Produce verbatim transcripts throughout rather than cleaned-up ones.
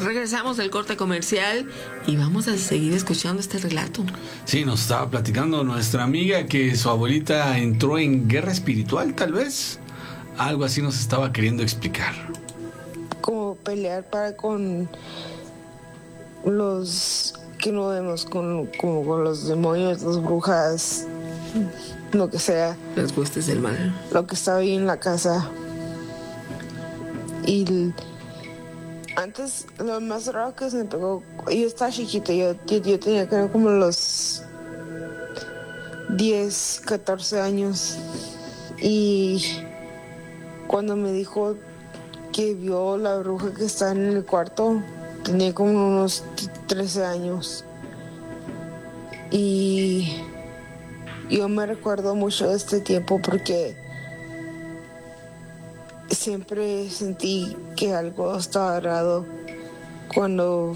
Regresamos del corte comercial y vamos a seguir escuchando este relato. Sí, nos estaba platicando nuestra amiga que su abuelita entró en guerra espiritual, tal vez. Algo así nos estaba queriendo explicar. Como pelear para con los que no vemos, con, como con los demonios, las brujas, lo que sea. Las huestes del mal. Lo que estaba ahí en la casa. Y el, antes, lo más raro que se me pegó, yo estaba chiquita, yo, yo, yo tenía creo como los diez, catorce años. Y cuando me dijo que vio la bruja que está en el cuarto, tenía como unos trece años. Y yo me recuerdo mucho de este tiempo porque siempre sentí que algo estaba raro cuando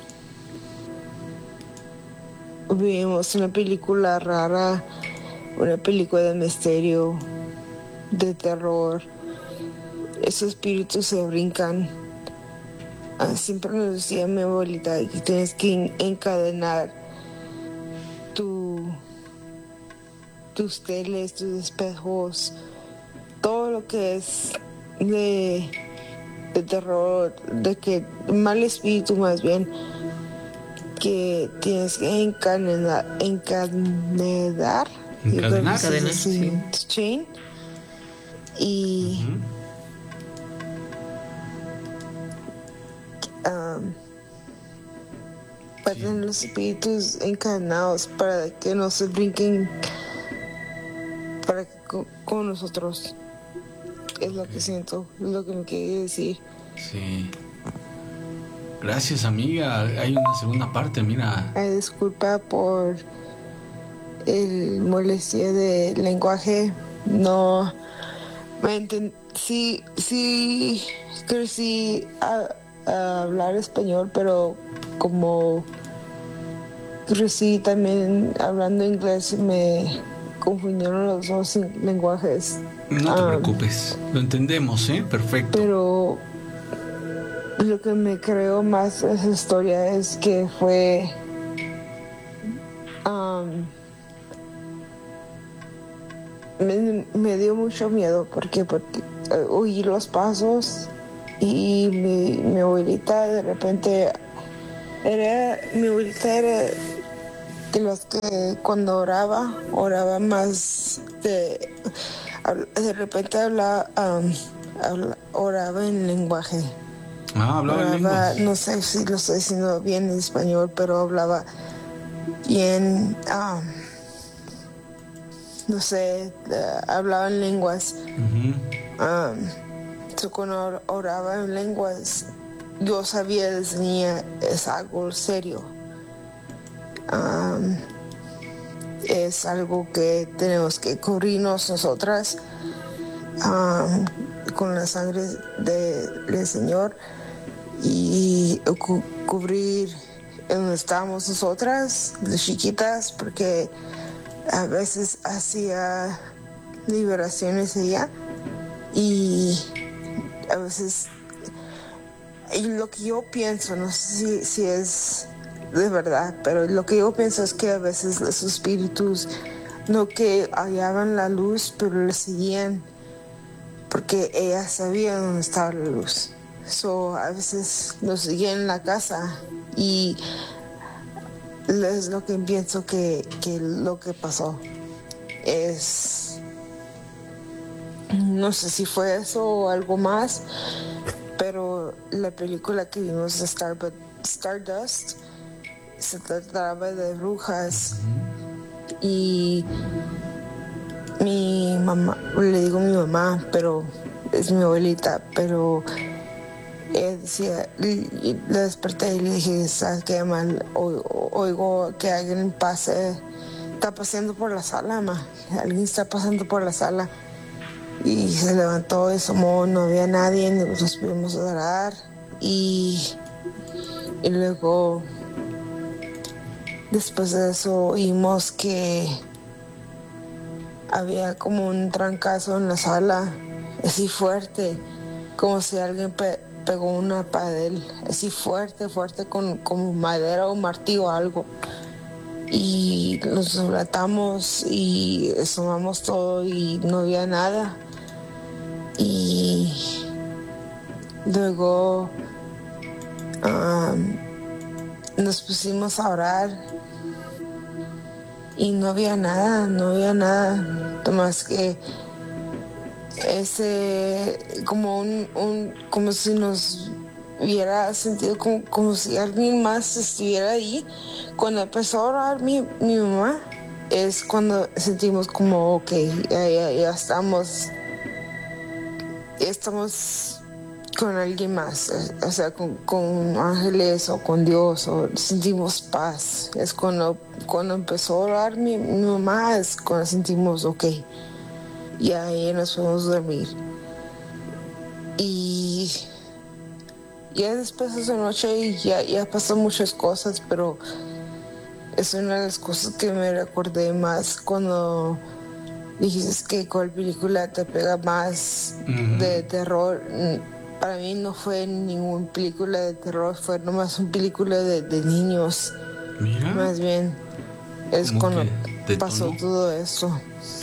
vimos una película rara, una película de misterio, de terror. Esos espíritus se brincan. Ah, siempre nos decía mi abuelita que tienes que encadenar tu, tus teles, tus espejos, todo lo que es de, de terror, de que mal espíritu más bien, que tienes que encadenar, encadenar, encadenar, encadenar, sí. Chain, y uh-huh. um, para sí. tener los espíritus encadenados para que no se brinquen para que, con, con nosotros. Es lo que siento, es lo que me quería decir. Sí. Gracias, amiga. Hay una segunda parte, mira. Ay, disculpa por el molestia de lenguaje. No me enten- sí, sí crecí a, a hablar español, pero como crecí también hablando inglés, me confundieron los dos lenguajes. No te um, preocupes, lo entendemos, ¿eh? Perfecto. Pero lo que me creó más esa historia es que fue um, me, me dio mucho miedo porque, porque uh, oí los pasos y mi, mi abuelita de repente era mi abuelita era de los que cuando oraba oraba más de de repente hablaba um, habla, oraba en lenguaje. Ah, hablaba en lenguas. No sé si lo estoy diciendo bien en español, pero hablaba bien, um, no sé, uh, hablaba en lenguas. Uh-huh. Um, so cuando oraba en lenguas, yo sabía desde niña es algo serio. Um, es algo que tenemos que cubrirnos nosotras um, con la sangre del de Señor y cu- cubrir donde estamos nosotras, de chiquitas, porque a veces hacía liberaciones ella y a veces y lo que yo pienso, no sé si, si es de verdad, pero lo que yo pienso es que a veces los espíritus no que hallaban la luz, pero le seguían porque ella sabía dónde estaba la luz. So, a veces nos seguían en la casa y es lo que pienso que, que lo que pasó es, no sé si fue eso o algo más, pero la película que vimos de Star, Stardust se trataba de brujas y mi mamá, le digo mi mamá, pero es mi abuelita, pero ella decía, le desperté y le dije, ¿sabes qué, mal? O, oigo que alguien pase, está paseando por la sala, ma. Alguien está pasando por la sala. Y se levantó y asomó, no había nadie, nos pudimos adorar. Y, y luego, después de eso, oímos que había como un trancazo en la sala, así fuerte, como si alguien pe- pegó una pared así fuerte, fuerte, con como madera o martillo o algo. Y nos relatamos y sumamos todo y no había nada. Y luego um, nos pusimos a orar y no había nada, no había nada, más que ese, como un, un como si nos hubiera sentido como, como si alguien más estuviera ahí. Cuando empezó a orar mi, mi mamá, es cuando sentimos como, ok, ya, ya, ya estamos, ya estamos con alguien más, o sea, con, con ángeles o con Dios, o sentimos paz. Es cuando, cuando empezó a orar mi, mi mamá, es cuando sentimos, ok, ya, ya nos podemos dormir. Y ya después de esa noche ya, ya pasó muchas cosas, pero es una de las cosas que me recordé más cuando dijiste que cuál película te pega más uh-huh. de terror. Para mí no fue ninguna película de terror, fue nomás una película de, de niños. Mira. Más bien, es cuando pasó todo eso.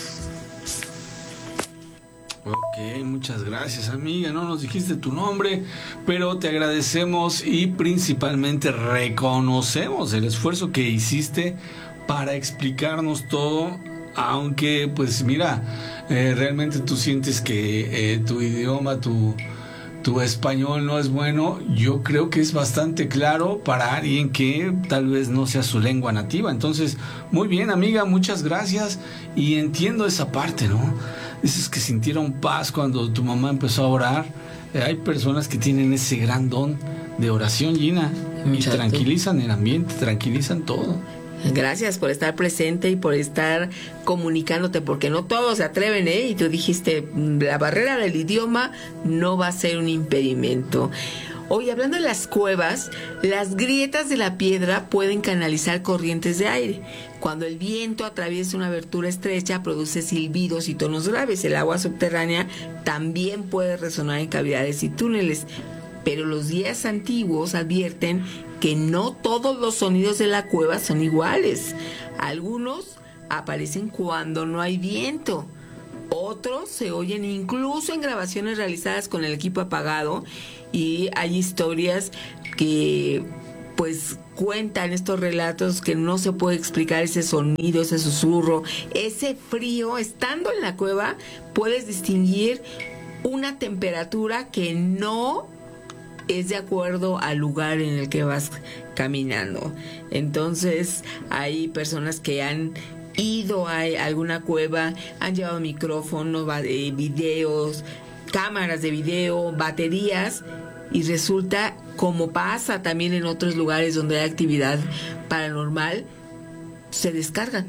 Ok, muchas gracias, amiga. No nos dijiste tu nombre, pero te agradecemos y principalmente reconocemos el esfuerzo que hiciste para explicarnos todo. Aunque, pues mira, eh, realmente tú sientes que eh, tu idioma, tu, tu español no es bueno. Yo creo que es bastante claro para alguien que tal vez no sea su lengua nativa. Entonces, muy bien, amiga, muchas gracias. Y entiendo esa parte, ¿no? Dices que sintieron paz cuando tu mamá empezó a orar. Eh, hay personas que tienen ese gran don de oración, Gina, y tranquilizan el ambiente, tranquilizan todo. Gracias por estar presente y por estar comunicándote, porque no todos se atreven, ¿eh? Y tú dijiste, la barrera del idioma no va a ser un impedimento. Hoy, hablando de las cuevas, las grietas de la piedra pueden canalizar corrientes de aire. Cuando el viento atraviesa una abertura estrecha, produce silbidos y tonos graves. El agua subterránea también puede resonar en cavidades y túneles. Pero los guías antiguos advierten que no todos los sonidos de la cueva son iguales. Algunos aparecen cuando no hay viento. Otros se oyen incluso en grabaciones realizadas con el equipo apagado. Y hay historias que pues cuentan estos relatos que no se puede explicar ese sonido, ese susurro, ese frío. Estando en la cueva puedes distinguir una temperatura que no es de acuerdo al lugar en el que vas caminando. Entonces hay personas que han ido a alguna cueva, han llevado micrófonos, videos, cámaras de video, baterías, y resulta, como pasa también en otros lugares donde hay actividad paranormal, se descargan.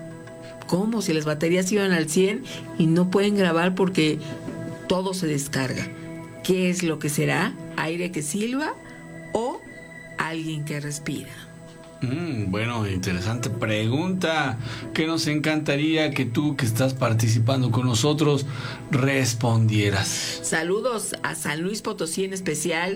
Como si las baterías iban al cien y no pueden grabar porque todo se descarga. ¿Qué es lo que será? ¿Aire que silba o alguien que respira? Mm, bueno, interesante pregunta que nos encantaría que tú, que estás participando con nosotros, respondieras. Saludos a San Luis Potosí, en especial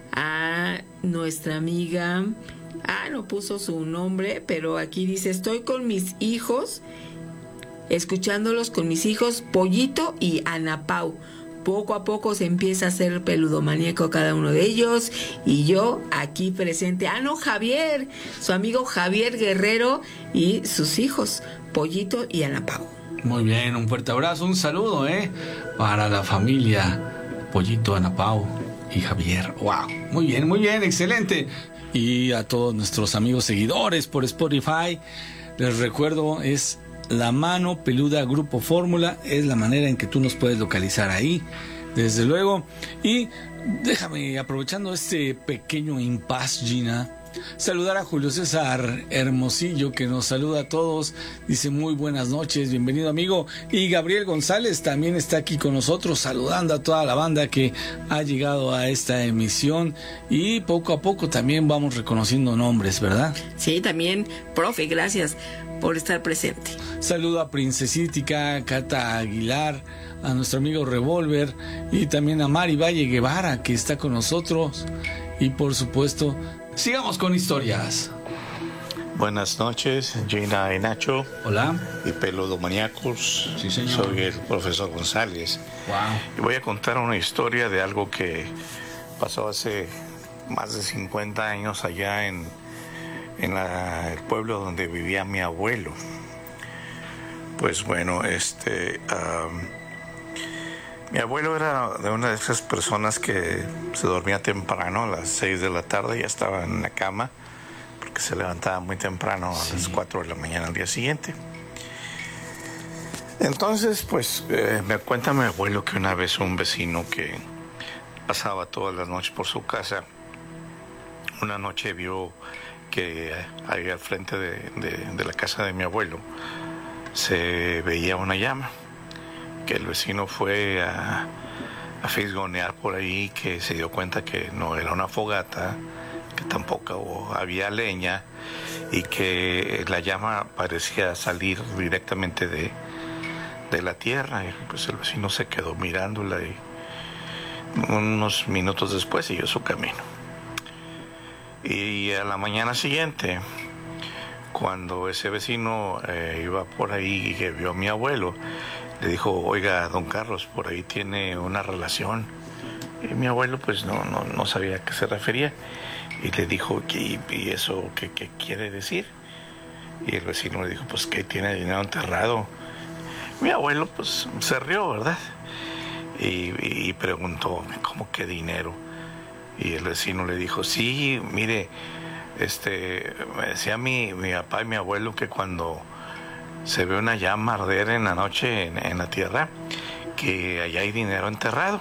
a nuestra amiga, ah, no puso su nombre, pero aquí dice: estoy con mis hijos, escuchándolos con mis hijos Pollito y Ana Pau. Poco a poco se empieza a hacer peludomaníaco cada uno de ellos, y yo aquí presente. Ah, no, Javier, su amigo Javier Guerrero y sus hijos, Pollito y Ana Pau. Muy bien, un fuerte abrazo, un saludo, ¿eh? Para la familia Pollito, Ana Pau y Javier. Wow, muy bien, muy bien, excelente. Y a todos nuestros amigos seguidores por Spotify, les recuerdo, es La Mano Peluda Grupo Fórmula, es la manera en que tú nos puedes localizar ahí, desde luego. Y déjame, aprovechando este pequeño impasse, Gina, Saludar a Julio César Hermosillo, que nos saluda a todos, dice muy buenas noches, bienvenido amigo. Y Gabriel González también está aquí con nosotros, saludando a toda la banda que ha llegado a esta emisión, y poco a poco también vamos reconociendo nombres, ¿verdad? Sí, también, profe, gracias por estar presente. Saludo a Princesítica, Cata Aguilar, a nuestro amigo Revolver, y también a Mari Valle Guevara, que está con nosotros. Y por supuesto, sigamos con historias. Buenas noches, Gina y Nacho. Hola. Y Peludo Maníacos. Sí, señor. Soy el profesor González. Wow. Y voy a contar una historia de algo que pasó hace más de cincuenta años allá en, en la, el pueblo donde vivía mi abuelo. Pues bueno, este... Um, mi abuelo era de una de esas personas que se dormía temprano, a las seis de la tarde, ya estaba en la cama, porque se levantaba muy temprano, a sí. las cuatro de la mañana al día siguiente. Entonces, pues, eh, me cuenta mi abuelo que una vez un vecino que pasaba todas las noches por su casa, una noche vio que ahí al frente de, de, de la casa de mi abuelo se veía una llama, que el vecino fue a, a fisgonear por ahí, que se dio cuenta que no era una fogata, que tampoco había leña, y que la llama parecía salir directamente de, de la tierra. Y pues el vecino se quedó mirándola, y unos minutos después siguió su camino. Y a la mañana siguiente, cuando ese vecino eh, iba por ahí y que vio a mi abuelo, le dijo: oiga, don Carlos, por ahí tiene una relación. Y mi abuelo pues no, no, no sabía a qué se refería, y le dijo: ¿y, y eso qué, qué quiere decir? Y el vecino le dijo: pues que tiene dinero enterrado. Mi abuelo pues se rió, ¿verdad? Y, y preguntó: ¿cómo que dinero? Y el vecino le dijo: sí, mire, este, me decía mi, mi papá y mi abuelo que cuando se ve una llama arder en la noche en, en la tierra, que allá hay dinero enterrado.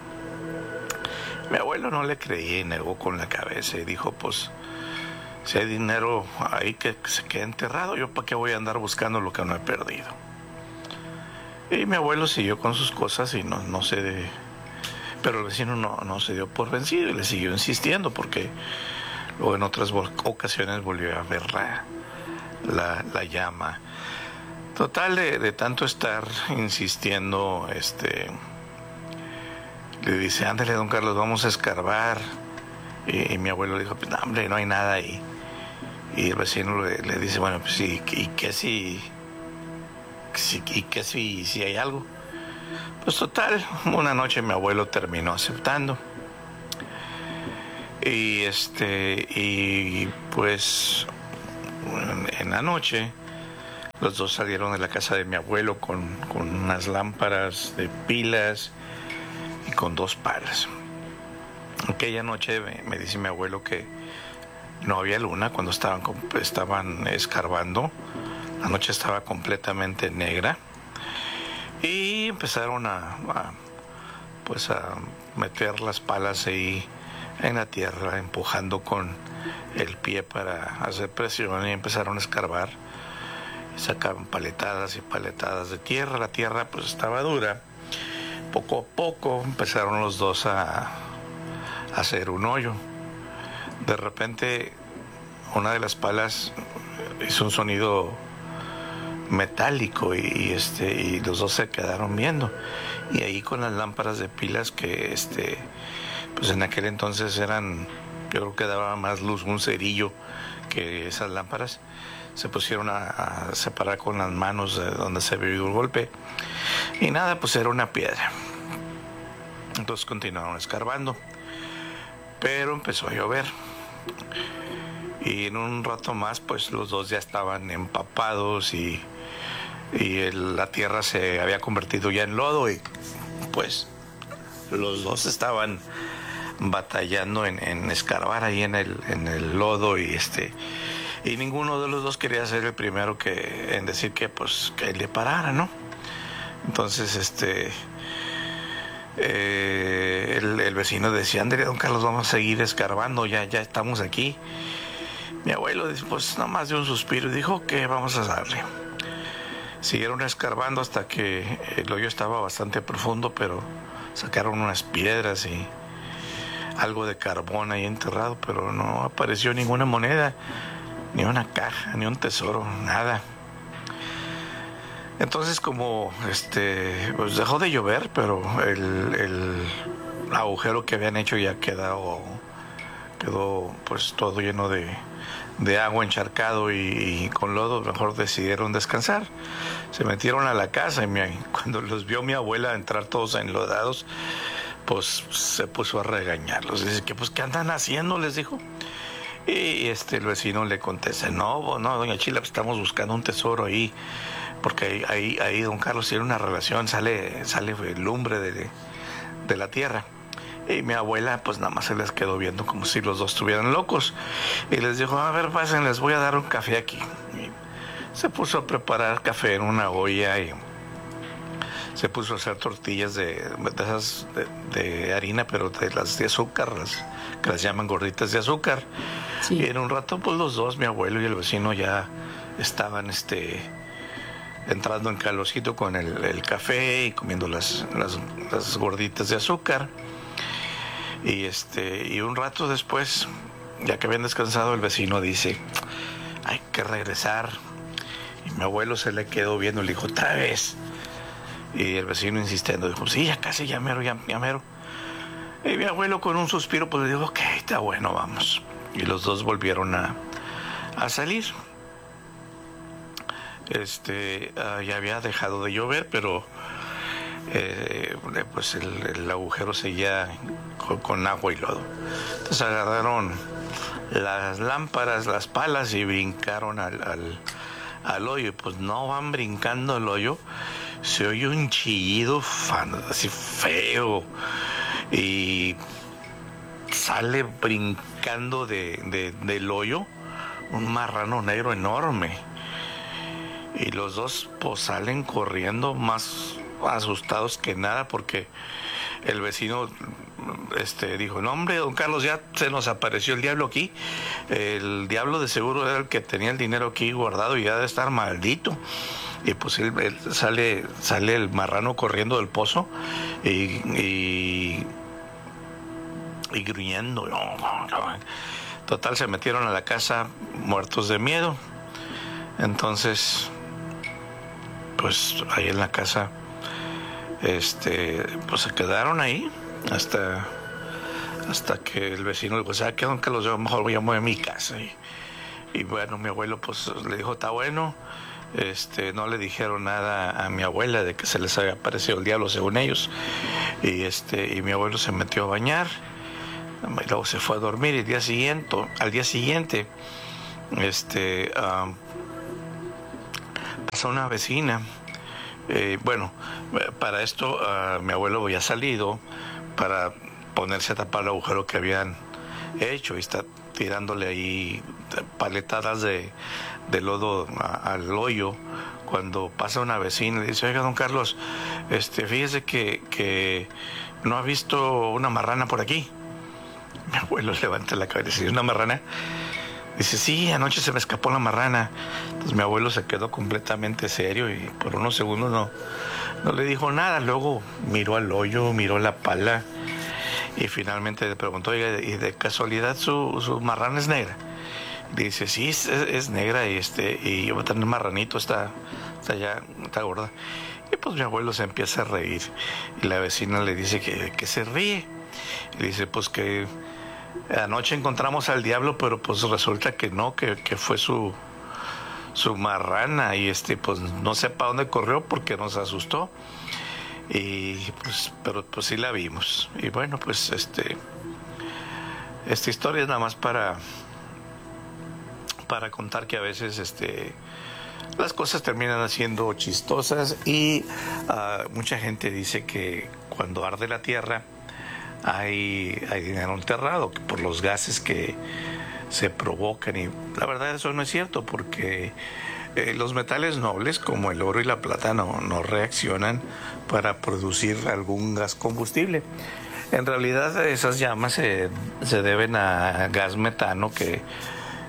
Mi abuelo no le creía y negó con la cabeza y dijo: pues si hay dinero ahí que se quede enterrado, yo para qué voy a andar buscando lo que no he perdido. Y mi abuelo siguió con sus cosas y no, no se de... pero el vecino no, no se dio por vencido y le siguió insistiendo, porque luego en otras ocasiones volvió a ver la, la, la llama. Total, de, de tanto estar insistiendo, este, le dice: ándale, don Carlos, vamos a escarbar. Y, y mi abuelo dijo: pues no, hombre, no hay nada ahí. Y el vecino le, le dice: bueno, pues sí, ¿y qué si, si, y qué si, si hay algo? Pues total, una noche mi abuelo terminó aceptando. Y este, y pues en, en la noche los dos salieron de la casa de mi abuelo con, con unas lámparas de pilas y con dos palas. Aquella noche me, me dice mi abuelo que no había luna cuando estaban, estaban escarbando. La noche estaba completamente negra. Y empezaron a, a, pues a meter las palas ahí en la tierra, empujando con el pie para hacer presión, y empezaron a escarbar. Sacaban paletadas y paletadas de tierra. La tierra pues estaba dura. Poco a poco empezaron los dos a, a hacer un hoyo. De repente una de las palas hizo un sonido metálico y, y este y los dos se quedaron viendo, y ahí con las lámparas de pilas, que este pues en aquel entonces eran, yo creo que daba más luz un cerillo que esas lámparas, se pusieron a, a separar con las manos de donde se había oído el golpe, y nada, pues era una piedra. Entonces continuaron escarbando, pero empezó a llover, y en un rato más pues los dos ya estaban empapados, y, y el, la tierra se había convertido ya en lodo, y pues los dos estaban batallando en, en escarbar ahí en el, en el lodo, y este y ninguno de los dos quería ser el primero que en decir que pues que le parara, ¿no? Entonces este eh, el, el vecino decía: ándale, don Carlos, vamos a seguir escarbando, ya, ya estamos aquí. Mi abuelo, pues nada más de un suspiro, y dijo que vamos a darle. Siguieron escarbando hasta que el hoyo estaba bastante profundo, pero sacaron unas piedras y algo de carbón ahí enterrado, pero no apareció ninguna moneda, ni una caja, ni un tesoro, nada. Entonces, como este, pues dejó de llover, pero el, el agujero que habían hecho ya quedó, quedó pues todo lleno de, de agua, encharcado y, y con lodo. Mejor decidieron descansar. Se metieron a la casa y mi, cuando los vio mi abuela entrar todos enlodados, pues se puso a regañarlos. Dice que pues ¿qué andan haciendo?, les dijo. Y este el vecino le contesta, no, no, doña Chila, pues estamos buscando un tesoro ahí, porque ahí, ahí, ahí don Carlos tiene una relación, sale, sale lumbre de, de la tierra. Y mi abuela pues nada más se les quedó viendo como si los dos estuvieran locos. Y les dijo, a ver, pasen, les voy a dar un café aquí. Y se puso a preparar café en una olla y se puso a hacer tortillas de, de esas de, de harina, pero de las de azúcar, las, que las llaman gorditas de azúcar. Sí. Y en un rato pues los dos, mi abuelo y el vecino, ya estaban este entrando en calorcito con el, el café y comiendo las, las, las gorditas de azúcar. Y este y un rato después, ya que habían descansado, el vecino dice, hay que regresar. Y mi abuelo se le quedó viendo y le dijo, otra vez. Y el vecino insistiendo dijo, sí, ya casi, ya mero, ya, ya mero. Y mi abuelo con un suspiro pues le dijo, ok, está bueno, vamos. Y los dos volvieron a, a salir. Este uh, ya había dejado de llover, pero eh, pues el, el agujero seguía con, con agua y lodo. Entonces agarraron las lámparas, las palas y brincaron al, al, al hoyo. Y pues no van brincando el hoyo, se oye un chillido fan, así feo, y sale brincando de, de, del hoyo un marrano negro enorme. Y los dos pues salen corriendo más asustados que nada, porque el vecino este dijo, no hombre, don Carlos, ya se nos apareció el diablo aquí. El diablo de seguro era el que tenía el dinero aquí guardado y ya debe estar maldito. Y pues él, él sale, sale el marrano corriendo del pozo y, y, y gruñendo. Total, se metieron a la casa muertos de miedo. Entonces, pues ahí en la casa, este, pues se quedaron ahí hasta, hasta que el vecino dijo, ¿sabes qué, don Carlos? Yo mejor voy a mover mi casa. Y, y bueno, mi abuelo pues le dijo, está bueno. Este, no le dijeron nada a mi abuela de que se les había aparecido el diablo según ellos. Y este, y mi abuelo se metió a bañar. Y luego se fue a dormir. Y el día siguiente, al día siguiente, este, um, pasó una vecina. Eh, bueno, para esto uh, mi abuelo había salido para ponerse a tapar el agujero que habían hecho y está tirándole ahí paletadas de, de lodo a, al hoyo, cuando pasa una vecina y le dice, oiga, don Carlos, este, fíjese que, que no ha visto una marrana por aquí. Mi abuelo levanta la cabeza y dice, ¿una marrana? Dice, sí, anoche se me escapó la marrana. Entonces mi abuelo se quedó completamente serio y por unos segundos no, no le dijo nada. Luego miró al hoyo, miró la pala y finalmente le preguntó, oiga, ¿y de casualidad su, su marrana es negra? Dice, sí, es, es negra y este y yo voy a tener marranito, está, está ya, está gorda. Y pues mi abuelo se empieza a reír y la vecina le dice que, que se ríe. Y dice, pues que anoche encontramos al diablo, pero pues resulta que no, que, que fue su, su marrana y este pues no sé para dónde corrió porque nos asustó. Y pues, pero pues sí la vimos. Y bueno, pues este esta historia es nada más para para contar que a veces este las cosas terminan siendo chistosas y uh, mucha gente dice que cuando arde la tierra hay, hay dinero enterrado por los gases que se provocan, y la verdad eso no es cierto, porque eh, los metales nobles como el oro y la plata no, no reaccionan para producir algún gas combustible. En realidad esas llamas se, se deben a gas metano que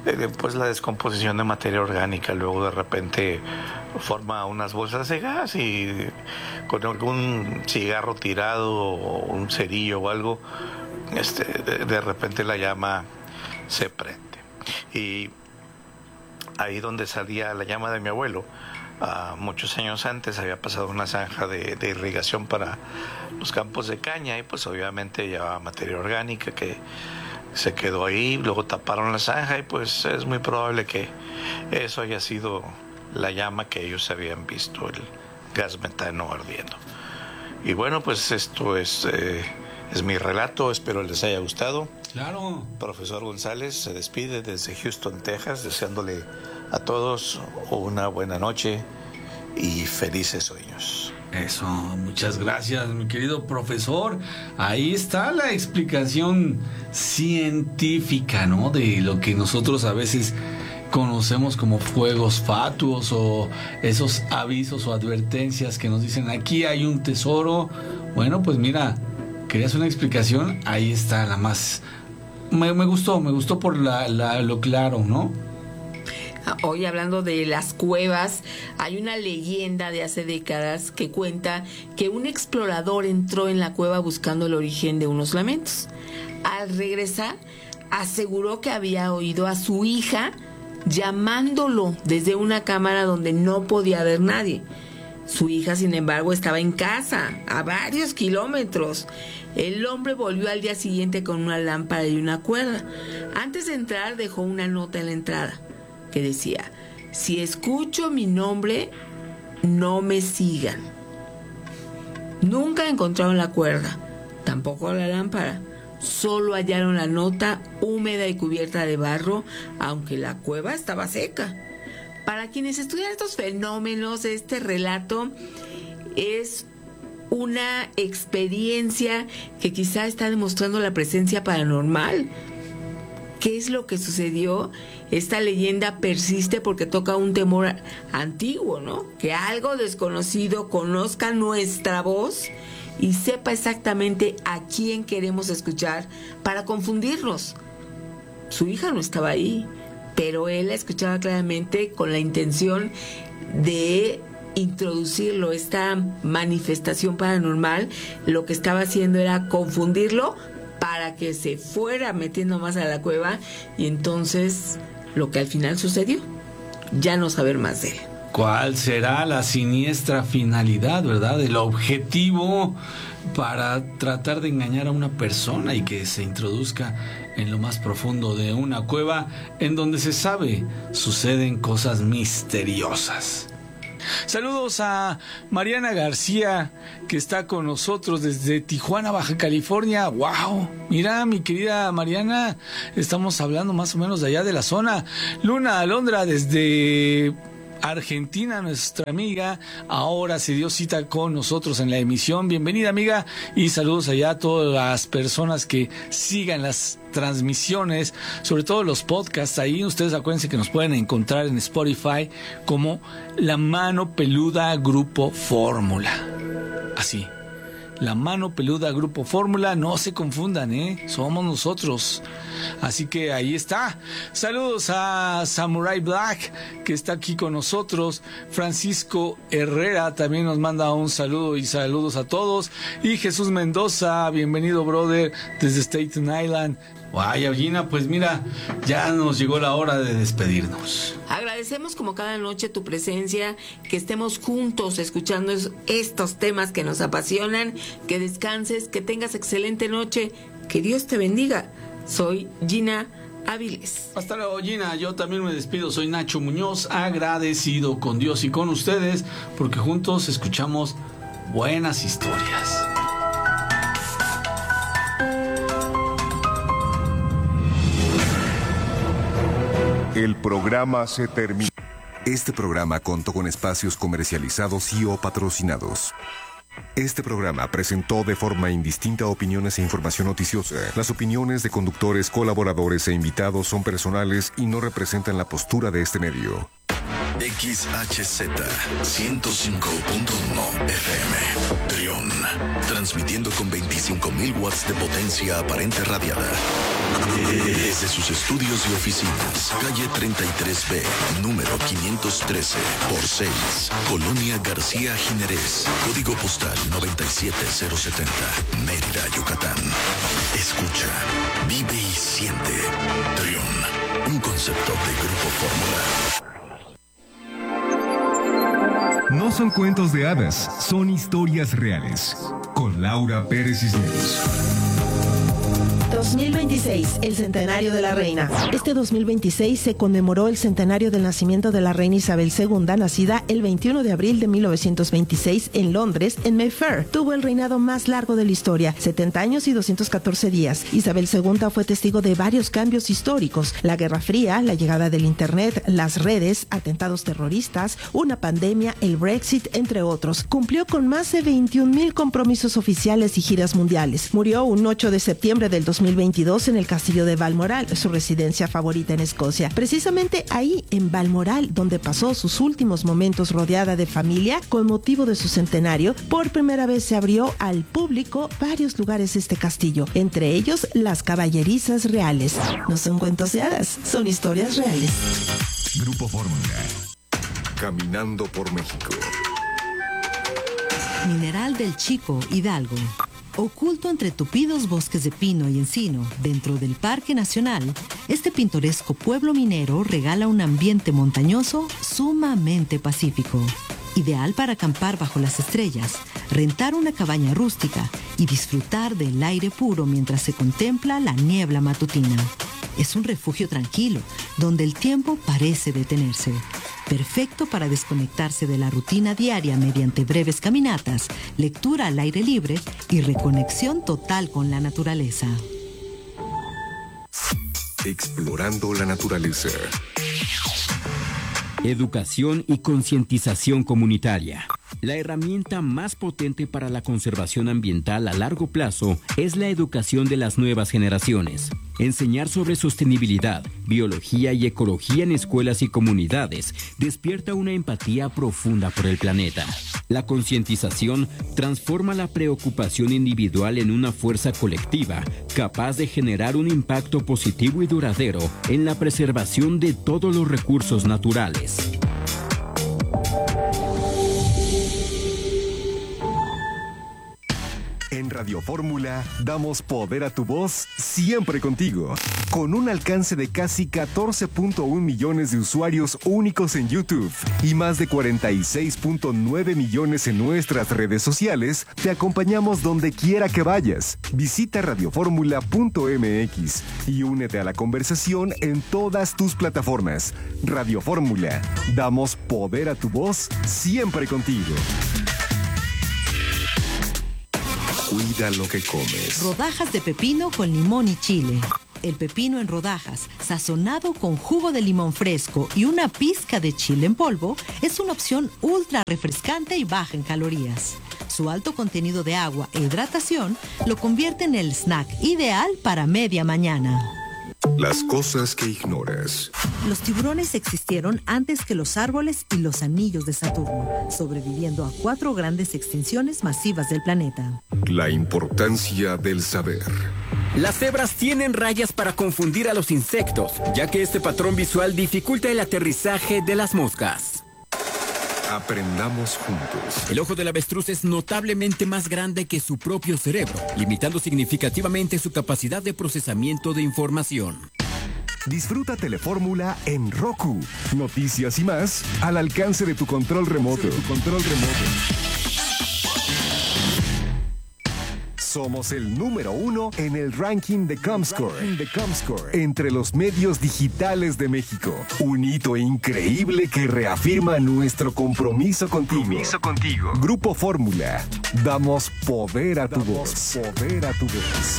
eh, pues la descomposición de materia orgánica. Luego de repente forma unas bolsas de gas y con algún cigarro tirado o un cerillo o algo, este, de, de repente la llama se prende. Y ahí donde salía la llama de mi abuelo, uh, muchos años antes había pasado una zanja de, de irrigación para los campos de caña y pues obviamente llevaba materia orgánica que se quedó ahí, luego taparon la zanja y pues es muy probable que eso haya sido la llama que ellos habían visto, el gas metano ardiendo. Y bueno, pues esto es, eh, es mi relato, espero les haya gustado. Claro. Profesor González se despide desde Houston, Texas, deseándole a todos una buena noche y felices sueños. Eso, muchas gracias, mi querido profesor. Ahí está la explicación científica, ¿no? De lo que nosotros a veces conocemos como fuegos fatuos o esos avisos o advertencias que nos dicen aquí hay un tesoro. Bueno, pues mira, querías una explicación, ahí está la más... Me, me gustó, me gustó por la, la, lo claro, ¿no? Hoy hablando de las cuevas, hay una leyenda de hace décadas que cuenta que un explorador entró en la cueva buscando el origen de unos lamentos. Al regresar, aseguró que había oído a su hija llamándolo desde una cámara donde no podía ver nadie. Su hija, sin embargo, estaba en casa, a varios kilómetros. El hombre volvió al día siguiente con una lámpara y una cuerda. Antes de entrar, dejó una nota en la entrada que decía: si escucho mi nombre, no me sigan. Nunca encontraron la cuerda, tampoco la lámpara. Solo hallaron la nota húmeda y cubierta de barro, aunque la cueva estaba seca. Para quienes estudian estos fenómenos, este relato es una experiencia que quizá está demostrando la presencia paranormal. ¿Qué es lo que sucedió? Esta leyenda persiste porque toca un temor antiguo, ¿no? Que algo desconocido conozca nuestra voz y sepa exactamente a quién queremos escuchar para confundirnos. Su hija no estaba ahí, pero él la escuchaba claramente con la intención de introducirlo, esta manifestación paranormal. Lo que estaba haciendo era confundirlo para que se fuera metiendo más a la cueva, y entonces lo que al final sucedió, ya no saber más de él. ¿Cuál será la siniestra finalidad, verdad? El objetivo para tratar de engañar a una persona y que se introduzca en lo más profundo de una cueva en donde se sabe suceden cosas misteriosas. Saludos a Mariana García, que está con nosotros desde Tijuana, Baja California. ¡Wow! Mira, mi querida Mariana, estamos hablando más o menos de allá de la zona. Luna Alondra desde Argentina, nuestra amiga, ahora se dio cita con nosotros en la emisión. Bienvenida, amiga, y saludos allá a todas las personas que sigan las transmisiones, sobre todo los podcasts. Ahí ustedes acuérdense que nos pueden encontrar en Spotify como La Mano Peluda Grupo Fórmula. Así, La Mano Peluda Grupo Fórmula, no se confundan, ¿eh? Somos nosotros. Así que ahí está. Saludos a Samurai Black, que está aquí con nosotros. Francisco Herrera también nos manda un saludo y saludos a todos. Y Jesús Mendoza, bienvenido, brother, desde Staten Island. Guay, Gina, pues mira, ya nos llegó la hora de despedirnos. Agradecemos como cada noche tu presencia, que estemos juntos escuchando estos temas que nos apasionan. Que descanses, que tengas excelente noche, que Dios te bendiga. Soy Gina Áviles. Hasta luego, Gina. Yo también me despido. Soy Nacho Muñoz, agradecido con Dios y con ustedes, porque juntos escuchamos buenas historias. El programa se termina. Este programa contó con espacios comercializados y o patrocinados. Este programa presentó de forma indistinta opiniones e información noticiosa. Las opiniones de conductores, colaboradores e invitados son personales y no representan la postura de este medio. X H Z ciento cinco punto uno F M Trión, transmitiendo con veinticinco mil watts de potencia aparente radiada. Desde sus estudios y oficinas, calle treinta y tres B, número quinientos trece, por seis, Colonia García Jiménez, código postal noventa y siete cero setenta, Mérida, Yucatán. Escucha, vive y siente. Trión, un concepto de Grupo Fórmula. No son cuentos de hadas, son historias reales. Con Laura Pérez Cisneros. dos mil veintiséis, el centenario de la reina. Este dos mil veintiséis se conmemoró el centenario del nacimiento de la reina Isabel segunda, nacida el veintiuno de abril de mil novecientos veintiséis en Londres, en Mayfair. Tuvo el reinado más largo de la historia, setenta años y doscientos catorce días. Isabel segunda fue testigo de varios cambios históricos: la Guerra Fría, la llegada del Internet, las redes, atentados terroristas, una pandemia, el Brexit, entre otros. Cumplió con más de veintiún mil compromisos oficiales y giras mundiales. Murió un ocho de septiembre del dos mil veintidós en el castillo de Balmoral, su residencia favorita en Escocia. Precisamente ahí, en Balmoral, donde pasó sus últimos momentos rodeada de familia, con motivo de su centenario, por primera vez se abrió al público varios lugares de este castillo, entre ellos las caballerizas reales. No son cuentos de hadas, son historias reales. Grupo Fórmula. Caminando por México. Mineral del Chico, Hidalgo. Oculto entre tupidos bosques de pino y encino, dentro del Parque Nacional, este pintoresco pueblo minero regala un ambiente montañoso sumamente pacífico. Ideal para acampar bajo las estrellas, rentar una cabaña rústica y disfrutar del aire puro mientras se contempla la niebla matutina. Es un refugio tranquilo, donde el tiempo parece detenerse. Perfecto para desconectarse de la rutina diaria mediante breves caminatas, lectura al aire libre y reconexión total con la naturaleza. Explorando la naturaleza. Educación y concientización comunitaria. La herramienta más potente para la conservación ambiental a largo plazo es la educación de las nuevas generaciones. Enseñar sobre sostenibilidad, biología y ecología en escuelas y comunidades despierta una empatía profunda por el planeta. La concientización transforma la preocupación individual en una fuerza colectiva, capaz de generar un impacto positivo y duradero en la preservación de todos los recursos naturales. En Radio Fórmula damos poder a tu voz siempre contigo. Con un alcance de casi catorce punto uno millones de usuarios únicos en YouTube y más de cuarenta y seis punto nueve millones en nuestras redes sociales, te acompañamos donde quiera que vayas. Visita radioformula punto m x y únete a la conversación en todas tus plataformas. Radio Fórmula, damos poder a tu voz siempre contigo. Cuida lo que comes. Rodajas de pepino con limón y chile. El pepino en rodajas, sazonado con jugo de limón fresco y una pizca de chile en polvo, es una opción ultra refrescante y baja en calorías. Su alto contenido de agua e hidratación lo convierte en el snack ideal para media mañana. Las cosas que ignoras. Los tiburones existieron antes que los árboles y los anillos de Saturno, sobreviviendo a cuatro grandes extinciones masivas del planeta. La importancia del saber. Las cebras tienen rayas para confundir a los insectos, ya que este patrón visual dificulta el aterrizaje de las moscas. Aprendamos juntos. El ojo del avestruz es notablemente más grande que su propio cerebro, limitando significativamente su capacidad de procesamiento de información. Disfruta Telefórmula en Roku. Noticias y más al alcance de tu control remoto. Tu control remoto. Somos el número uno en el ranking de Comscore, de Comscore entre los medios digitales de México. Un hito increíble que reafirma nuestro compromiso contigo. Compromiso contigo. Grupo Fórmula. Damos poder a tu Damos voz. Poder a tu voz.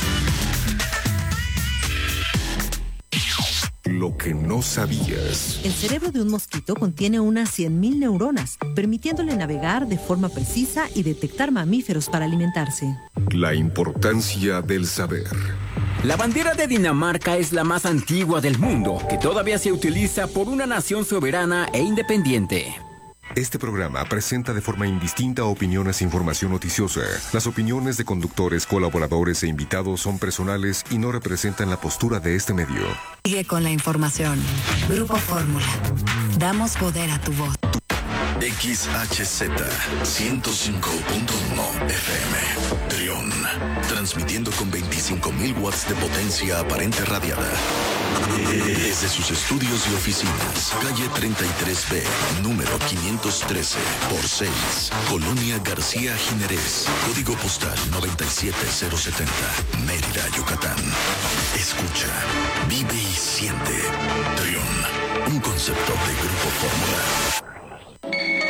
Lo que no sabías. El cerebro de un mosquito contiene unas cien mil neuronas, permitiéndole navegar de forma precisa y detectar mamíferos para alimentarse. La importancia del saber. La bandera de Dinamarca es la más antigua del mundo, que todavía se utiliza por una nación soberana e independiente. Este programa presenta de forma indistinta opiniones e información noticiosa. Las opiniones de conductores, colaboradores e invitados son personales y no representan la postura de este medio. Sigue con la información. Grupo Fórmula. Damos poder a tu voz. X H Z ciento cinco punto uno F M Trión, transmitiendo con veinticinco mil watts de potencia aparente radiada desde sus estudios y oficinas, calle treinta y tres B, número quinientos trece por seis, Colonia García Jiménez, código postal noventa y siete cero setenta, Mérida, Yucatán. Escucha, vive y siente. Trión, un concepto de Grupo Fórmula.